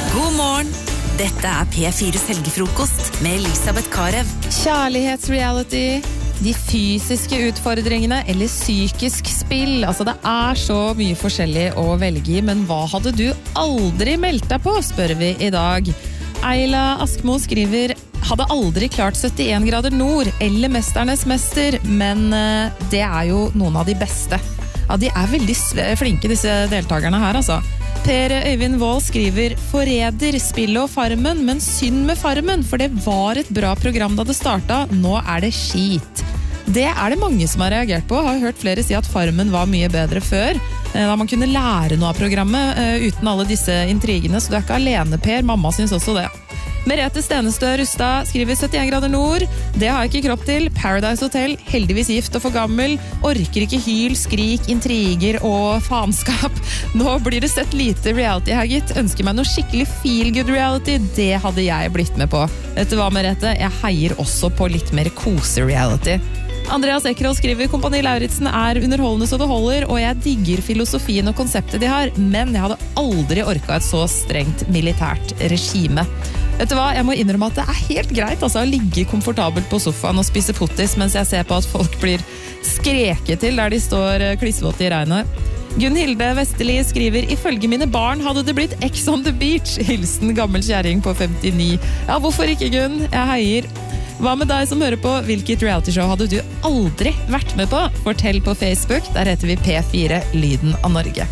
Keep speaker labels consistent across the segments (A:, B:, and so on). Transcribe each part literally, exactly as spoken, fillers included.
A: God morgen! Dette er P fires helgefrokost med Elisabeth Karev.
B: Kjærlighetsreality, de fysiske utfordringene eller psykisk spill. Altså det er så mye forskjellig å velge i, men hva hadde du aldri meldt deg på, spør vi i dag. Eila Askmo skriver, hadde aldri klart syttien grader nord eller Mesternes mester, men det er jo noen av de beste. Ja, de er veldig flinke disse deltakerne her, altså. Per Øyvind Wold skriver, forræder spillet og Farmen, men synd med Farmen, for det var et bra program da det startet, nå er det skit. Det er det mange som har reagert på, har hørt flere si at Farmen var mye bedre før, da man kunne lære noe av programmet uten alle disse intrigene, så du er ikke alene, Per, mamma synes også det. Merete Stenestø Rustad skriver syttien grader nord, det har jeg ikke kropp til, Paradise Hotel, heldigvis gift og for gammel, orker ikke hyl, skrik, intriger og faenskap. Nå blir det sett lite reality her, gitt. Ønsker meg noe skikkelig feel-good reality, det hadde jeg blitt med på. Vet du hva, Merete? Jeg heier også på litt mer kose-reality. Andreas Ekroll skriver, Kompani Lauritsen er underholdende så det holder, og jeg digger filosofien og konseptet de har, men jeg hadde aldri orket et så strengt militært regime. Vet du hva, jeg må innrømme at det er helt greit altså, å ligge komfortabelt på sofaen og spise pottis mens jeg ser på at folk blir skreket til der de står klissvått i regnet. Gunnhilde Vesterli skriver, ifølge mine barn hadde det blitt Ex on the Beach, hilsen gammel kjæring på femtini. Ja, hvorfor ikke, Gunn? Jeg heier. Hva med deg som hører på? Hvilket realityshow hadde du aldri vært med på? Fortell på Facebook, der heter vi P fire Lyden av Norge.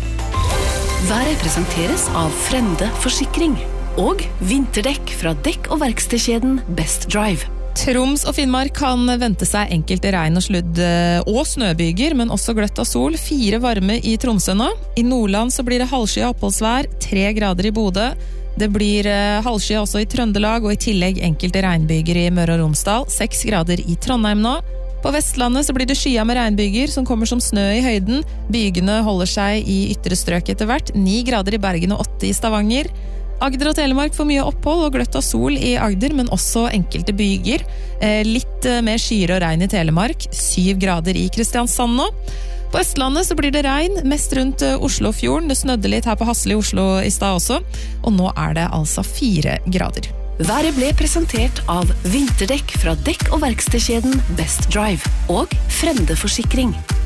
C: Været presenteres av Frende Forsikring og vinterdekk fra dekk- og verkstedkjeden Best Drive.
B: Troms og Finnmark kan vente seg enkelte regn og sludd og snøbyger, men også gløtt av sol. Fire varme i Tromsø nå. I Nordland så blir det halvsky oppholdsvær, tre grader i Bodø. Det blir halvsky også i Trøndelag, og i tillegg enkelte regnbyger i Møre og Romsdal. Seks grader i Trondheim nå. På Vestlandet så blir det skya med regnbyger som kommer som snø i høyden. Bygene holder seg i ytre strøk etter hvert. Ni grader i Bergen og åtte i Stavanger. Agder og Telemark får mye opphold og gløtt av sol i Agder, men også enkelte byger. Eh, litt mer skyer og regn i Telemark. Syv grader i Kristiansand nå. På Østlandet så blir det regn, mest rundt Oslofjorden. Det snødde litt her på Hassel i Oslo i stad også. Og nå er det altså fire grader.
C: Været ble presentert av vinterdekk fra dekk- og verkstedkjeden Best Drive og Frende Forsikring.